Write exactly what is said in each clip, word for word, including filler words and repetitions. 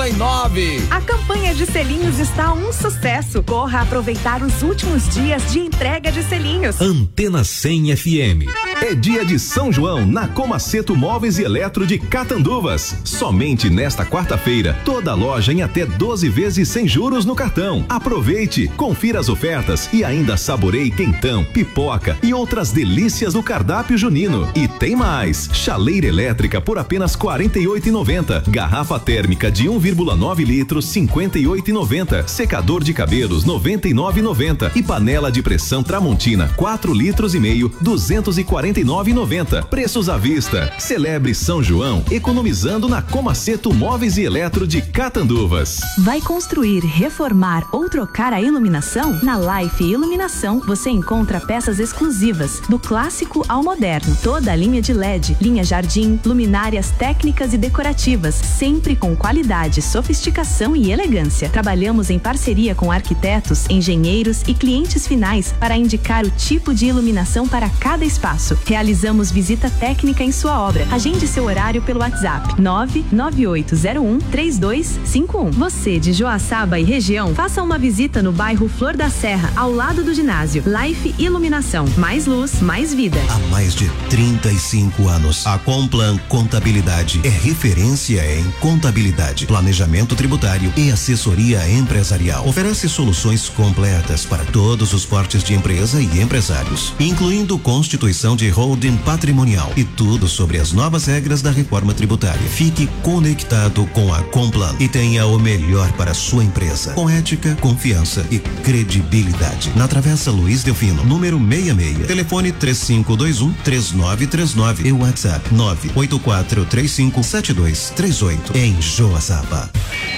e nove. A campanha de selinhos está um sucesso. Corra aproveitar os últimos dias de entrega de selinhos. Antena cem F M. É dia de São João na Comaceto Móveis e Eletro de Catanduvas. Somente nesta quarta-feira, toda loja em até doze vezes sem juros no cartão. Aproveite, confira as ofertas e ainda saboreie quentão, pipoca e outras delícias do cardápio junino. E tem mais, chaleira elétrica por apenas quarenta e oito reais e noventa centavos. Garrafa térmica de um vírgula nove litros, cinquenta e oito reais e noventa centavos. Secador de cabelos, noventa e nove reais e noventa centavos. E panela de pressão Tramontina, quatro litros e meio, duzentos e quarenta e nove reais e noventa centavos. Preços à vista. Celebre São João economizando na Comaceto Móveis e Eletro de Catanduvas. Vai construir, reformar ou trocar a iluminação? Na Life Iluminação você encontra peças exclusivas, do clássico ao moderno. Toda a linha de L E D, linha jardim, luminárias técnicas e decorativas, sempre com qualidade, sofisticação e elegância. Trabalhamos em parceria com arquitetos, engenheiros e clientes finais para indicar o tipo de iluminação para cada espaço. Realizamos visita técnica em sua obra. Agende seu horário pelo WhatsApp nove nove oito zero um três dois cinco um. Você de Joaçaba e região, faça uma visita no bairro Flor da Serra, ao lado do ginásio. Life Iluminação, mais luz, mais vida. Há mais de trinta e cinco anos, a Complan Contabilidade é referência em contabilidade, planejamento tributário e assessoria empresarial. Oferece soluções completas para todos os portes de empresa e empresários, incluindo constituição de holding patrimonial e tudo sobre as novas regras da reforma tributária. Fique conectado com a Complan e tenha o melhor para a sua empresa, com ética, confiança e credibilidade. Na Travessa Luiz Delfino, número sessenta e seis. Telefone três cinco dois um três nove três nove e WhatsApp nove oito quatro três cinco sete dois três oito em Joaçaba.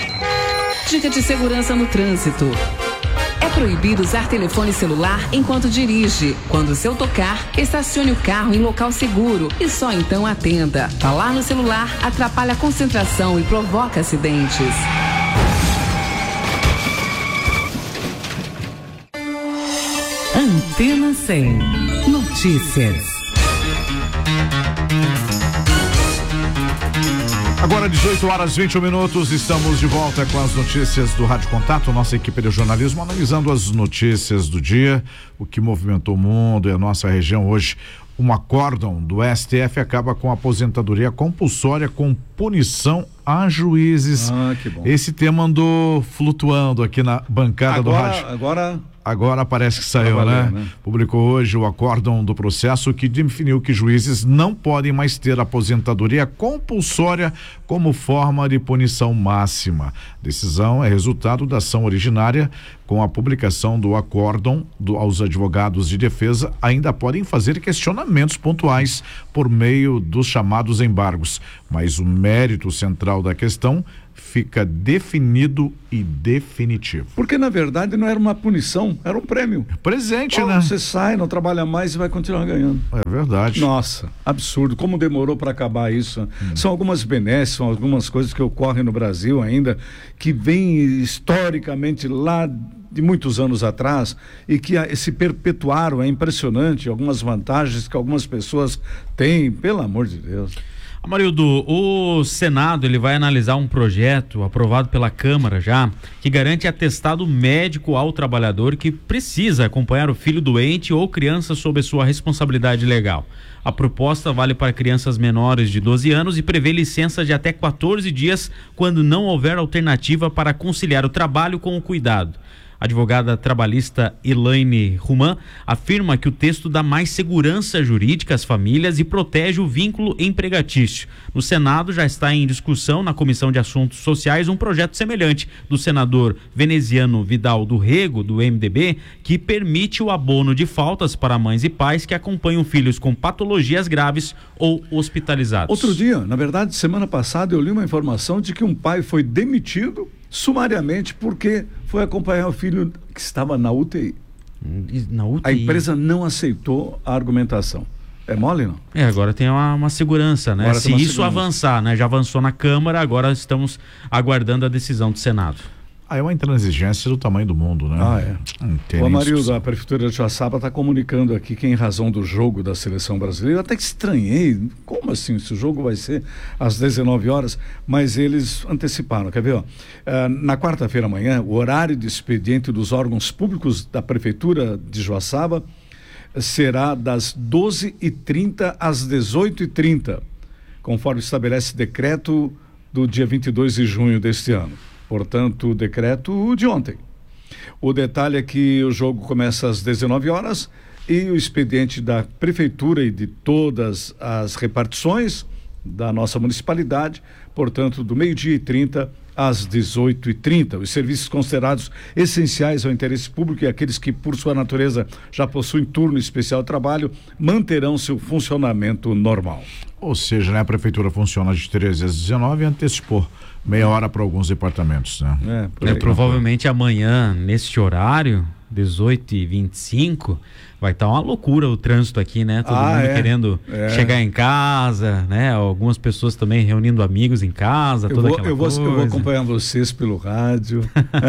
Dica de segurança no trânsito. É proibido usar telefone celular enquanto dirige. Quando o seu tocar, estacione o carro em local seguro e só então atenda. Falar no celular atrapalha a concentração e provoca acidentes. Antena cem. Notícias. Agora dezoito horas e vinte e um minutos, estamos de volta com as notícias do Rádio Contato, nossa equipe de jornalismo analisando as notícias do dia, o que movimentou o mundo e a nossa região hoje. Um acórdão do S T F acaba com a aposentadoria compulsória com punição a juízes. Ah, que bom. Esse tema andou flutuando aqui na bancada agora, do rádio. Agora... Agora parece que saiu, valeu, né? né? Publicou hoje o acórdão do processo que definiu que juízes não podem mais ter aposentadoria compulsória como forma de punição máxima. Decisão é resultado da ação originária. Com a publicação do acórdão, do, aos advogados de defesa ainda podem fazer questionamentos pontuais por meio dos chamados embargos, mas o mérito central da questão fica definido e definitivo. Porque na verdade não era uma punição, era um prêmio. Presente, oh, né? Você sai, não trabalha mais e vai continuar ganhando. É verdade. Nossa, absurdo. Como demorou para acabar isso? Hum. São algumas benesses, são algumas coisas que ocorrem no Brasil ainda, que vêm historicamente lá de muitos anos atrás e que a, se perpetuaram. É impressionante algumas vantagens que algumas pessoas têm, pelo amor de Deus. Amarildo, o Senado ele vai analisar um projeto aprovado pela Câmara já, que garante atestado médico ao trabalhador que precisa acompanhar o filho doente ou criança sob sua responsabilidade legal. A proposta vale para crianças menores de doze anos e prevê licença de até quatorze dias quando não houver alternativa para conciliar o trabalho com o cuidado. A advogada trabalhista Elaine Ruman afirma que o texto dá mais segurança jurídica às famílias e protege o vínculo empregatício. No Senado já está em discussão na Comissão de Assuntos Sociais um projeto semelhante do senador veneziano Vidal do Rego, do M D B, que permite o abono de faltas para mães e pais que acompanham filhos com patologias graves ou hospitalizados. Outro dia, na verdade, semana passada, eu li uma informação de que um pai foi demitido sumariamente porque foi acompanhar o filho que estava na U T I. Na U T I? A empresa não aceitou a argumentação. É mole, não? É, agora tem uma, uma segurança, né? Agora Se isso segurança. avançar, né? Já avançou na Câmara, agora estamos aguardando a decisão do Senado. Ah, é uma intransigência do tamanho do mundo, né? Ah, é. Não tem o nem Amarildo, discussão. a Prefeitura de Joaçaba está comunicando aqui que em razão do jogo da seleção brasileira, eu até que estranhei, como assim, se o jogo vai ser às dezenove horas, mas eles anteciparam, quer ver? Ó? Uh, na quarta-feira amanhã, o horário de expediente dos órgãos públicos da Prefeitura de Joaçaba será das doze e trinta às dezoito e trinta, conforme estabelece decreto do dia vinte e dois de junho deste ano. Portanto, o decreto de ontem. O detalhe é que o jogo começa às dezenove horas e o expediente da Prefeitura e de todas as repartições da nossa municipalidade, portanto, do meio-dia e trinta às dezoito e trinta. Os serviços considerados essenciais ao interesse público e aqueles que, por sua natureza, já possuem turno especial de trabalho, manterão seu funcionamento normal. Ou seja, né, a Prefeitura funciona de treze às dezenove e antecipou meia hora para alguns departamentos, né? É, por É, aí. provavelmente amanhã, nesse horário, dezoito e vinte e cinco, vai estar uma loucura o trânsito aqui, né? Todo Ah, mundo é. querendo É. chegar em casa, né? Algumas pessoas também reunindo amigos em casa, Eu toda vou, aquela eu, vou, coisa. eu vou acompanhar vocês pelo rádio.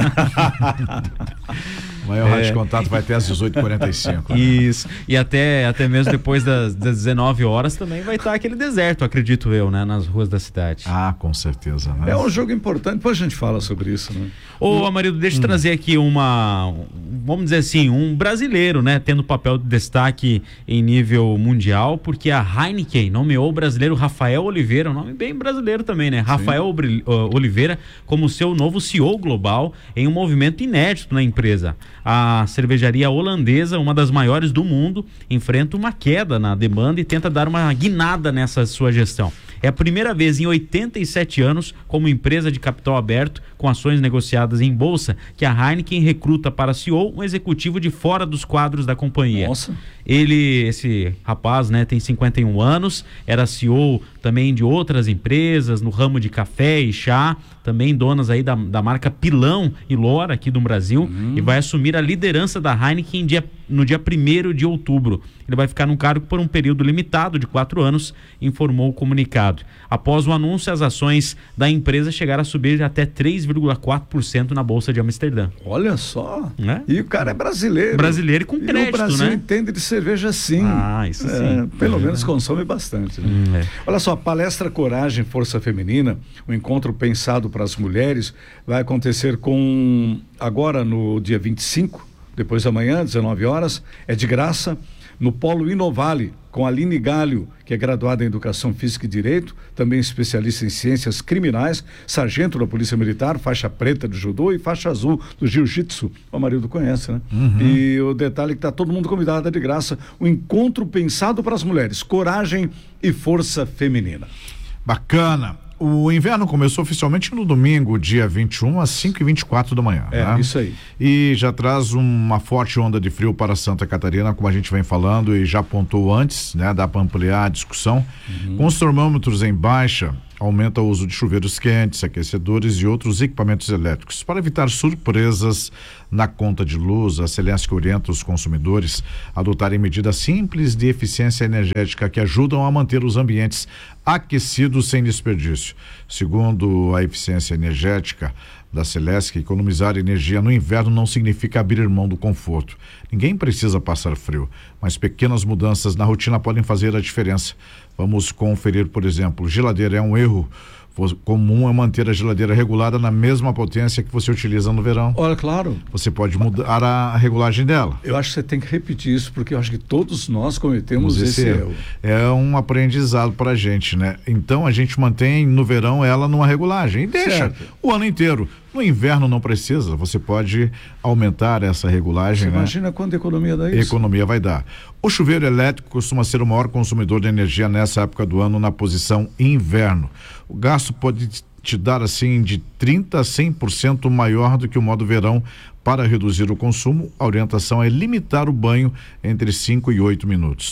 O maior rádio de contato vai até às dezoito e quarenta e cinco. Né? Isso. E até, até mesmo depois das, das dezenove horas também vai estar aquele deserto, acredito eu, né? Nas ruas da cidade. Ah, com certeza, né? É um jogo importante, depois a gente fala sobre isso, né? Ô, Amarildo, deixa eu trazer aqui uma, vamos dizer assim, um brasileiro, né, tendo papel de destaque em nível mundial, porque a Heineken nomeou o brasileiro Rafael Oliveira, um nome bem brasileiro também, né? Sim. Rafael Obri- uh, Oliveira como seu novo C E O global em um movimento inédito na empresa. A cervejaria holandesa, uma das maiores do mundo, enfrenta uma queda na demanda e tenta dar uma guinada nessa sua gestão. É a primeira vez em oitenta e sete anos, como empresa de capital aberto, com ações negociadas em bolsa, que a Heineken recruta para C E O um executivo de fora dos quadros da companhia. Nossa. Ele, esse rapaz, né, tem cinquenta e um anos, era C E O também de outras empresas, no ramo de café e chá, também donas aí da, da marca Pilão e Lora aqui do Brasil, uhum. e vai assumir a liderança da Heineken dia, no dia primeiro de outubro. Ele vai ficar no cargo por um período limitado de quatro anos, informou o comunicado. Após o anúncio, as ações da empresa chegaram a subir até três vírgula quatro por cento na Bolsa de Amsterdã. Olha só. Né? E o cara é brasileiro. Brasileiro e com crédito, e o Brasil né? entende de cerveja sim. Ah, isso é, sim. Pelo é. menos consome bastante. Né? Hum, é. Olha só, a palestra Coragem, Força Feminina, um encontro pensado para as mulheres, vai acontecer com agora no dia vinte e cinco, depois da manhã, dezenove horas, é de graça, no Polo Inovale, com a Aline Galho, que é graduada em Educação Física e Direito, também especialista em Ciências Criminais, sargento da Polícia Militar, faixa preta do judô e faixa azul do jiu-jitsu. O Amarildo conhece, né? Uhum. E o detalhe é que está todo mundo convidado, é de graça, um encontro pensado para as mulheres, coragem e força feminina. Bacana. O inverno começou oficialmente no domingo, dia vinte e um, às cinco e vinte e quatro da manhã. É, né? isso aí. E já traz uma forte onda de frio para Santa Catarina, como a gente vem falando e já apontou antes, né? Dá para ampliar a discussão. Uhum. Com os termômetros em baixa, aumenta o uso de chuveiros quentes, aquecedores e outros equipamentos elétricos. Para evitar surpresas na conta de luz, a Celesc orienta os consumidores a adotarem medidas simples de eficiência energética que ajudam a manter os ambientes aquecidos sem desperdício. Segundo a eficiência energética da Celesc, economizar energia no inverno não significa abrir mão do conforto. Ninguém precisa passar frio, mas pequenas mudanças na rotina podem fazer a diferença. Vamos conferir, por exemplo, geladeira é um erro. Comum é manter a geladeira regulada na mesma potência que você utiliza no verão. Olha, claro. Você pode mudar a regulagem dela. Eu acho que você tem que repetir isso, porque eu acho que todos nós cometemos esse, esse erro. É um aprendizado para a gente, né? Então a gente mantém no verão ela numa regulagem e deixa certo. O ano inteiro. No inverno não precisa, você pode aumentar essa regulagem. Você né? imagina quanta economia dá isso? Economia vai dar. O chuveiro elétrico costuma ser o maior consumidor de energia nessa época do ano na posição inverno. O gasto pode te dar assim de trinta a cem por cento maior do que o modo verão. Para reduzir o consumo, a orientação é limitar o banho entre cinco e oito minutos.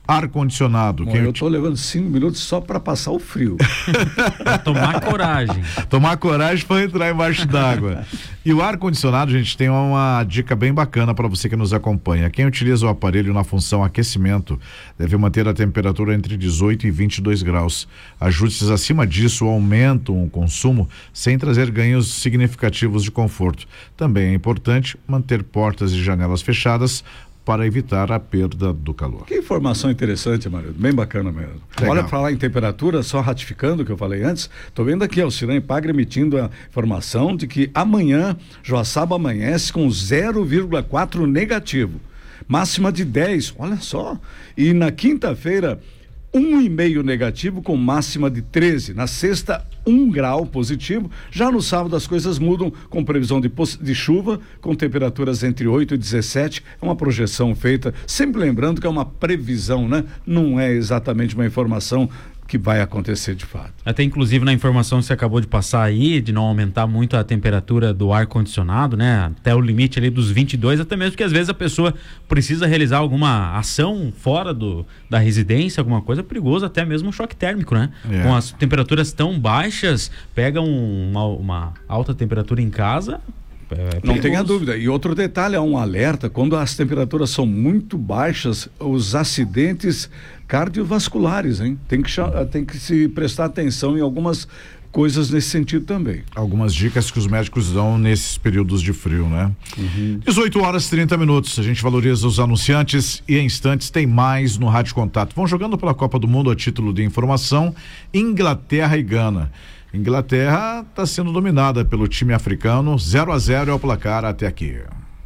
ar-condicionado. Bom, eu estou levando cinco minutos só para passar o frio. Pra tomar coragem. Tomar coragem para entrar embaixo d'água. E o ar-condicionado, gente, tem uma dica bem bacana para você que nos acompanha. Quem utiliza o aparelho na função aquecimento deve manter a temperatura entre dezoito e vinte e dois graus. Ajustes acima disso aumentam o consumo sem trazer ganhos significativos de conforto. Também é importante manter portas e janelas fechadas para evitar a perda do calor. Que informação interessante, Mário. Bem bacana mesmo. Legal. Olha, falar em temperatura, só ratificando o que eu falei antes, estou vendo aqui, ó, o Ciran-Epagre emitindo a informação de que amanhã Joaçaba amanhece com zero vírgula quatro negativo. Máxima de dez, olha só. E na quinta-feira, um vírgula cinco negativo com máxima de treze. Na sexta, um grau positivo. Já no sábado as coisas mudam com previsão de, de chuva, com temperaturas entre oito e dezessete. É uma projeção feita, sempre lembrando que é uma previsão, né? Não é exatamente uma informação que vai acontecer de fato. Até inclusive na informação que você acabou de passar aí, de não aumentar muito a temperatura do ar-condicionado, né? Até o limite ali dos vinte e dois, até mesmo porque às vezes a pessoa precisa realizar alguma ação fora do, da residência, alguma coisa, é perigoso, até mesmo um choque térmico, né? É. Com as temperaturas tão baixas, pega um, uma, uma alta temperatura em casa... É não tenha dúvida. E outro detalhe, há um alerta, quando as temperaturas são muito baixas, os acidentes cardiovasculares, hein? Tem que, tem que se prestar atenção em algumas coisas nesse sentido também. Algumas dicas que os médicos dão nesses períodos de frio, né? Uhum. dezoito horas e trinta minutos. A gente valoriza os anunciantes e em instantes tem mais no Rádio Contato. Vão jogando pela Copa do Mundo a título de informação, Inglaterra e Gana. Inglaterra está sendo dominada pelo time africano, zero a zero é o placar até aqui.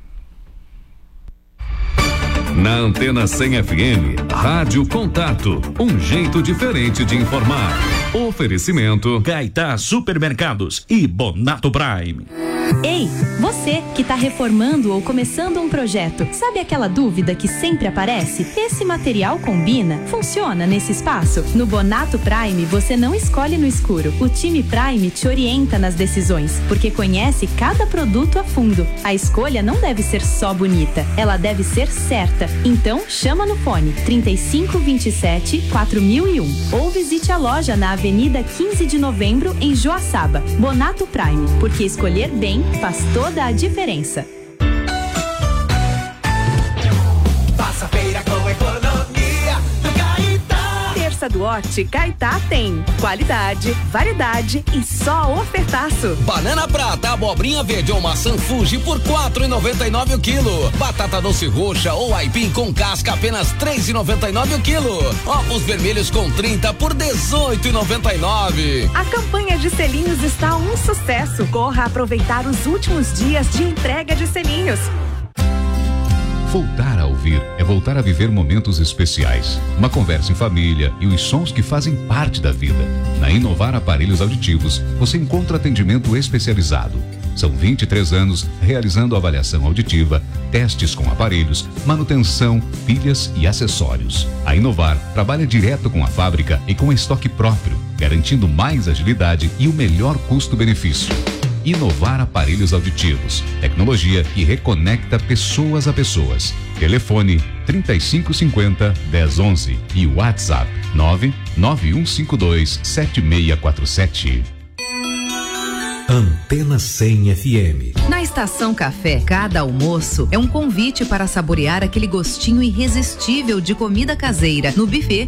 Na Antena cem F M, Rádio Contato, um jeito diferente de informar. Oferecimento Caetá Supermercados e Bonato Prime. Ei, você que está reformando ou começando um projeto, sabe aquela dúvida que sempre aparece? Esse material combina? Funciona nesse espaço? No Bonato Prime, você não escolhe no escuro. O time Prime te orienta nas decisões, porque conhece cada produto a fundo. A escolha não deve ser só bonita, ela deve ser certa. Então, chama no fone trinta e cinco, vinte e sete, quatro mil e um ou visite a loja na Avenida quinze de Novembro, em Joaçaba. Bonato Prime, porque escolher bem faz toda a diferença. Faça feira com economia do Caetá. Terça do Horti Caetá tem qualidade, variedade e só ofertaço. Banana prata, abobrinha verde ou maçã Fuji por quatro e noventa e nove o quilo. Batata doce roxa ou aipim com casca apenas três e noventa e nove o quilo. Ovos vermelhos com trinta por dezoito e noventa e nove. A campanha de selinhos está um sucesso. Corra aproveitar os últimos dias de entrega de selinhos. Voltar a ouvir é voltar a viver momentos especiais. Uma conversa em família e os sons que fazem parte da vida. Na Inovar Aparelhos Auditivos, você encontra atendimento especializado. São vinte e três anos realizando avaliação auditiva, testes com aparelhos, manutenção, pilhas e acessórios. A Inovar trabalha direto com a fábrica e com estoque próprio, garantindo mais agilidade e o melhor custo-benefício. Inovar Aparelhos Auditivos, tecnologia que reconecta pessoas a pessoas. Telefone trinta e cinco cinquenta, dez onze e WhatsApp nove nove um cinco dois sete seis quatro sete. Antena cem F M. Na Estação Café, cada almoço é um convite para saborear aquele gostinho irresistível de comida caseira. No buffet,